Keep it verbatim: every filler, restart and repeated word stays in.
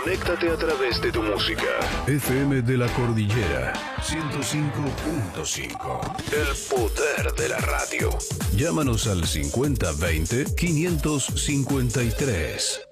Conéctate a través de tu música. F M de la Cordillera, ciento cinco punto cinco. El poder de la radio. Llámanos al cincuenta veinte quinientos cincuenta y tres.